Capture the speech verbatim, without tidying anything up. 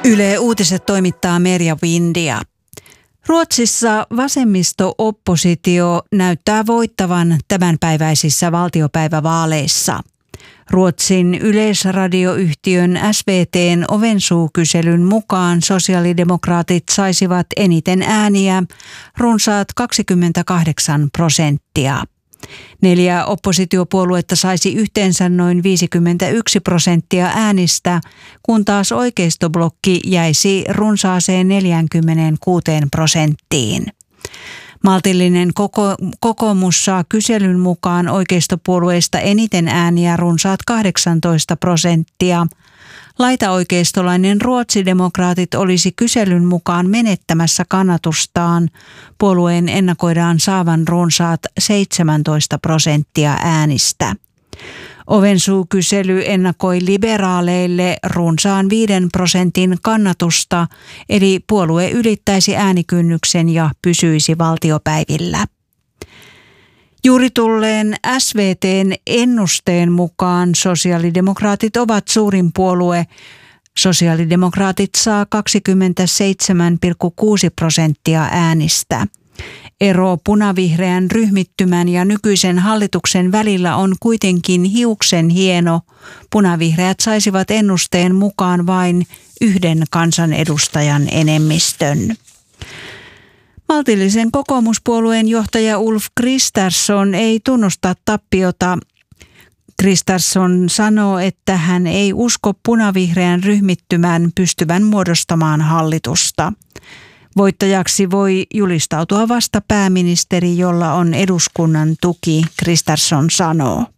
Yle Uutiset toimittaa Merja Windia. Ruotsissa vasemmisto-oppositio näyttää voittavan tämänpäiväisissä valtiopäivävaaleissa. Ruotsin yleisradioyhtiön S V T:n ovensuukyselyn mukaan sosiaalidemokraatit saisivat eniten ääniä, runsaat kaksikymmentäkahdeksan prosenttia. Neljä oppositiopuoluetta saisi yhteensä noin viisikymmentäyksi prosenttia äänistä, kun taas oikeistoblokki jäisi runsaaseen neljäkymmentäkuusi prosenttiin. Maltillinen koko, kokoomus saa kyselyn mukaan oikeistopuolueista eniten ääniä, runsaat kahdeksantoista prosenttia. Laitaoikeistolainen Ruotsidemokraatit olisi kyselyn mukaan menettämässä kannatustaan. Puolueen ennakoidaan saavan runsaat seitsemäntoista prosenttia äänistä. Ovensuukysely ennakoi liberaaleille runsaan viiden prosentin kannatusta, eli puolue ylittäisi äänikynnyksen ja pysyisi valtiopäivillä. Juuri tulleen S V T:n ennusteen mukaan sosiaalidemokraatit ovat suurin puolue. Sosiaalidemokraatit saa kaksikymmentäseitsemän pilkku kuusi prosenttia äänistä. Ero punavihreän ryhmittymän ja nykyisen hallituksen välillä on kuitenkin hiuksen hieno. Punavihreät saisivat ennusteen mukaan vain yhden kansanedustajan enemmistön. Maltillisen kokoomuspuolueen johtaja Ulf Kristersson ei tunnusta tappiota. Kristersson sanoo, että hän ei usko punavihreän ryhmittymän pystyvän muodostamaan hallitusta. Voittajaksi voi julistautua vasta pääministeri, jolla on eduskunnan tuki, Kristersson sanoo.